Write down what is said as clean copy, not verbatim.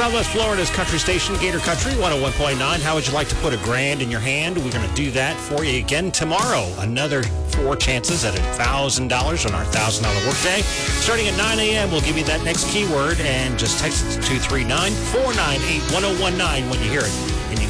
Southwest Florida's country station, Gator Country 101.9. How would you like to put $1,000 in your hand? We're going to do that for you again tomorrow. Another 4 chances at $1,000 on our $1,000 workday. Starting at 9 a.m., we'll give you that next keyword and just text it to 239-498-1019 when you hear it.